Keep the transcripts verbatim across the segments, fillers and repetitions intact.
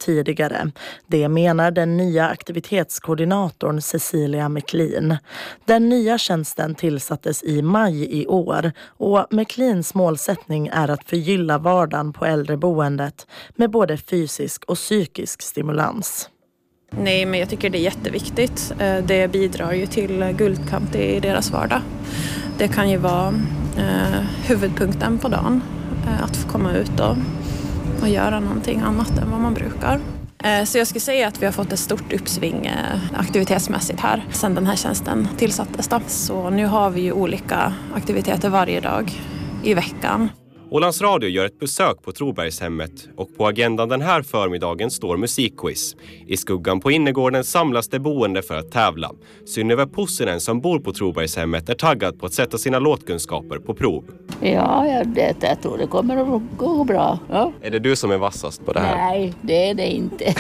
tidigare. Det menar den nya aktivitetskoordinatorn Cecilia McLean. Den nya tjänsten tillsattes i maj i år och McLeans målsättning är att förgylla vardagen på äldreboendet med både fysisk och psykisk stimulans. Nej, men jag tycker det är jätteviktigt. Det bidrar ju till guldkant i deras vardag. Det kan ju vara eh, huvudpunkten på dagen. Eh, att få komma ut och, och göra någonting annat än vad man brukar. Eh, så jag skulle säga att vi har fått ett stort uppsving eh, aktivitetsmässigt här sedan den här tjänsten tillsattes då. Så nu har vi ju olika aktiviteter varje dag i veckan. Ålands Radio gör ett besök på Trobergshemmet och på agendan den här förmiddagen står musikquiz. I skuggan på innergården samlas det boende för att tävla. Synnöve Pussinen som bor på Trobergshemmet är taggad på att sätta sina låtkunskaper på prov. Ja, jag, det, jag tror det kommer att gå bra. Ja. Är det du som är vassast på det här? Nej, det är det inte.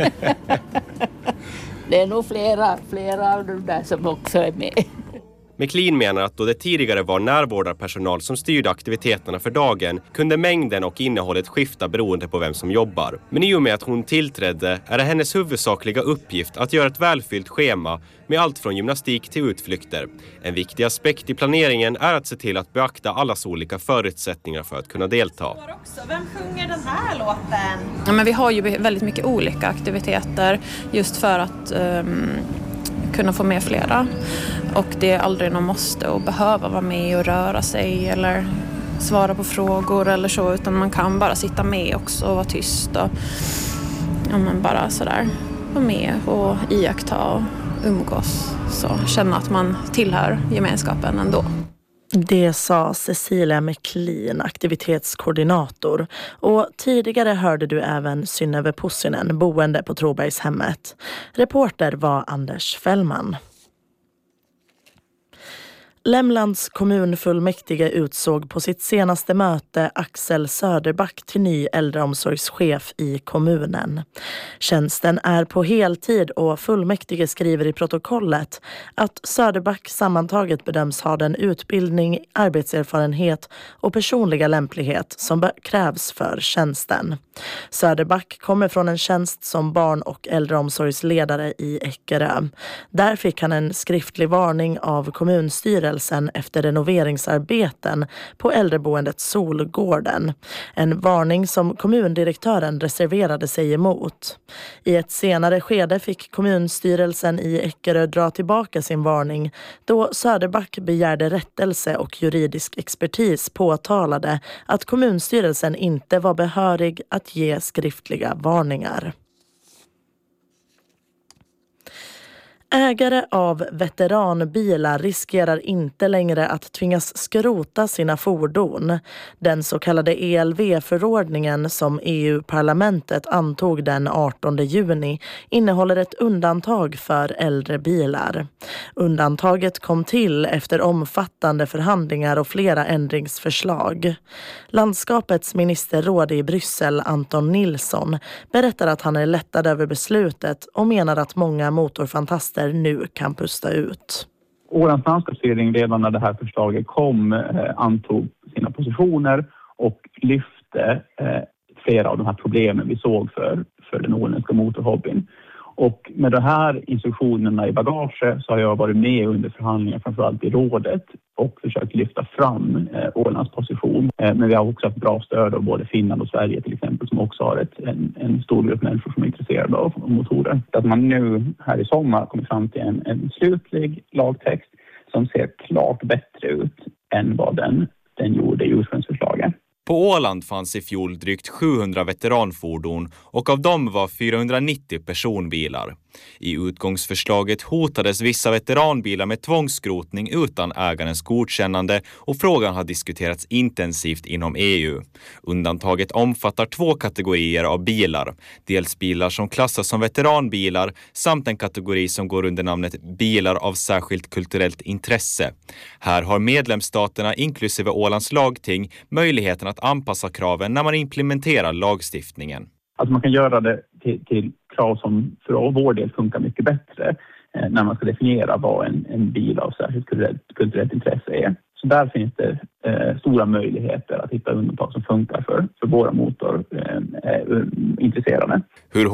Det är nog flera, flera av de där som också är med. McLean menar att då det tidigare var närvårdarpersonal som styrde aktiviteterna för dagen kunde mängden och innehållet skifta beroende på vem som jobbar. Men i och med att hon tillträdde är det hennes huvudsakliga uppgift att göra ett välfyllt schema med allt från gymnastik till utflykter. En viktig aspekt i planeringen är att se till att beakta allas olika förutsättningar för att kunna delta. Vem sjunger den här låten? Ja, men vi har ju väldigt mycket olika aktiviteter just för att um, kunna få med flera. Och det är aldrig någon måste och behöva vara med och röra sig eller svara på frågor eller så, utan man kan bara sitta med också och vara tyst och ja, men bara sådär vara med och iaktta och umgås, så känna att man tillhör gemenskapen ändå. Det sa Cecilia McLean, aktivitetskoordinator. Och tidigare hörde du även Synnöve Pussinen, boende på Trobergshemmet. Reporter var Anders Fällman. Lämlands kommunfullmäktige utsåg på sitt senaste möte Axel Söderback till ny äldreomsorgschef i kommunen. Tjänsten är på heltid och fullmäktige skriver i protokollet att Söderback sammantaget bedöms ha den utbildning, arbetserfarenhet och personliga lämplighet som krävs för tjänsten. Söderback kommer från en tjänst som barn- och äldreomsorgsledare i Eckerö. Där fick han en skriftlig varning av kommunstyrelsen efter renoveringsarbeten på äldreboendet Solgården. En varning som kommundirektören reserverade sig emot. I ett senare skede fick kommunstyrelsen i Eckerö dra tillbaka sin varning då Söderback begärde rättelse och juridisk expertis påtalade att kommunstyrelsen inte var behörig att ge skriftliga varningar. Ägare av veteranbilar riskerar inte längre att tvingas skrota sina fordon. Den så kallade E L V-förordningen som E U-parlamentet antog den artonde juni innehåller ett undantag för äldre bilar. Undantaget kom till efter omfattande förhandlingar och flera ändringsförslag. Landskapets ministerråd i Bryssel, Anton Nilsson, berättar att han är lättad över beslutet och menar att många motorfantaster nu kan pusta ut. Ålands landskapsregering redan när det här förslaget kom eh, antog sina positioner och lyfte eh, flera av de här problemen vi såg för, för den åländska motorhobbyn. Och med de här instruktionerna i bagage så har jag varit med under förhandlingar framförallt i rådet och försökt lyfta fram eh, Ålands position. Eh, men vi har också haft bra stöd av både Finland och Sverige till exempel, som också har ett, en, en stor grupp människor som är intresserade av motorer. Att man nu här i sommar kommer fram till en, en slutlig lagtext som ser klart bättre ut än vad den, den gjorde i ursprungsförslaget. På Åland fanns i fjol drygt sjuhundra veteranfordon och av dem var fyrahundranittio personbilar. I utgångsförslaget hotades vissa veteranbilar med tvångsskrotning utan ägarens godkännande och frågan har diskuterats intensivt inom E U. Undantaget omfattar två kategorier av bilar. Dels bilar som klassas som veteranbilar samt en kategori som går under namnet bilar av särskilt kulturellt intresse. Här har medlemsstaterna inklusive Ålands lagting möjligheten att anpassa kraven när man implementerar lagstiftningen. Alltså man kan göra det till, till krav som för vår del funkar mycket bättre eh, när man ska definiera vad en, en bil av särskilt kulturellt, kulturellt intresse är. Så där finns det eh, stora möjligheter att hitta undantag som funkar för, för våra motorintresserade. Eh, Hur